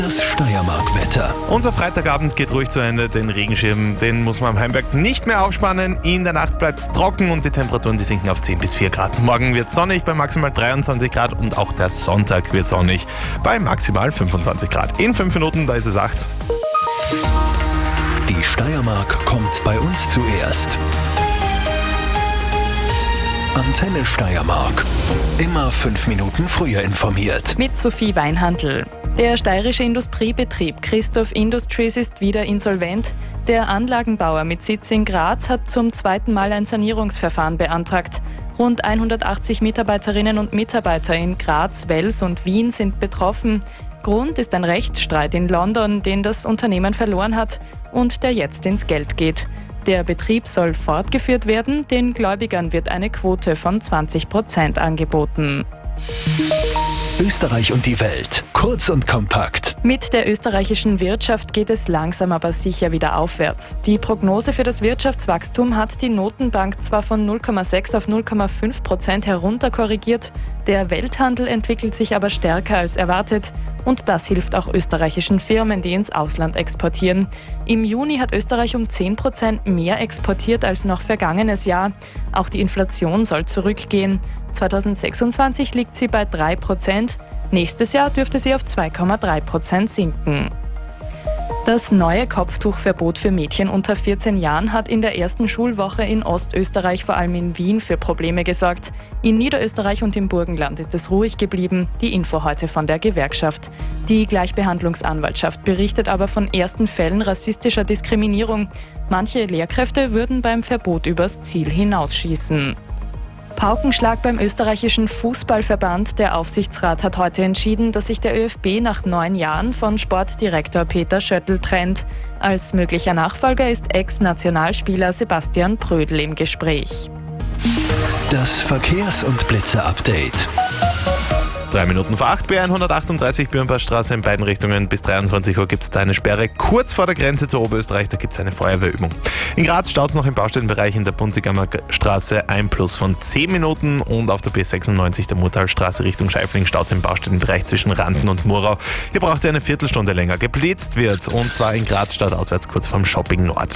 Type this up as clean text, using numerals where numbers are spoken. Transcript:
Das Steiermark-Wetter. Unser Freitagabend geht ruhig zu Ende. Den Regenschirm, den muss man am Heimberg nicht mehr aufspannen. In der Nacht bleibt es trocken und die Temperaturen die sinken auf 10 bis 4 Grad. Morgen wird sonnig bei maximal 23 Grad und auch der Sonntag wird sonnig bei maximal 25 Grad. In 5 Minuten, da ist es 8. Die Steiermark kommt bei uns zuerst. Antenne Steiermark. Immer 5 Minuten früher informiert. Mit Sophie Weinhandl. Der steirische Industriebetrieb Christoph Industries ist wieder insolvent. Der Anlagenbauer mit Sitz in Graz hat zum zweiten Mal ein Sanierungsverfahren beantragt. Rund 180 Mitarbeiterinnen und Mitarbeiter in Graz, Wels und Wien sind betroffen. Grund ist ein Rechtsstreit in London, den das Unternehmen verloren hat und der jetzt ins Geld geht. Der Betrieb soll fortgeführt werden, den Gläubigern wird eine Quote von 20% angeboten. Österreich und die Welt. Kurz und kompakt. Mit der österreichischen Wirtschaft geht es langsam aber sicher wieder aufwärts. Die Prognose für das Wirtschaftswachstum hat die Notenbank zwar von 0,6 auf 0,5% herunterkorrigiert, der Welthandel entwickelt sich aber stärker als erwartet und das hilft auch österreichischen Firmen, die ins Ausland exportieren. Im Juni hat Österreich um 10% mehr exportiert als noch vergangenes Jahr. Auch die Inflation soll zurückgehen. 2026 liegt sie bei 3%. Nächstes Jahr dürfte sie auf 2,3% sinken. Das neue Kopftuchverbot für Mädchen unter 14 Jahren hat in der ersten Schulwoche in Ostösterreich, vor allem in Wien, für Probleme gesorgt. In Niederösterreich und im Burgenland ist es ruhig geblieben. Die Info heute von der Gewerkschaft. Die Gleichbehandlungsanwaltschaft berichtet aber von ersten Fällen rassistischer Diskriminierung. Manche Lehrkräfte würden beim Verbot übers Ziel hinausschießen. Paukenschlag beim österreichischen Fußballverband. Der Aufsichtsrat hat heute entschieden, dass sich der ÖFB nach 9 Jahren von Sportdirektor Peter Schöttl trennt. Als möglicher Nachfolger ist Ex-Nationalspieler Sebastian Prödl im Gespräch. Das Verkehrs- und Blitzer-Update. 3 Minuten vor 8 B138 Birnbachstraße in beiden Richtungen. Bis 23 Uhr gibt es da eine Sperre kurz vor der Grenze zu Oberösterreich. Da gibt es eine Feuerwehrübung. In Graz staut es noch im Baustellenbereich in der Buntigamer Straße ein Plus von 10 Minuten. Und auf der B96 der Murtalstraße Richtung Scheifling staut es im Baustellenbereich zwischen Randen und Murau. Hier braucht ihr eine Viertelstunde länger. Geblitzt wird und zwar in Graz stadtauswärts kurz vorm Shopping Nord.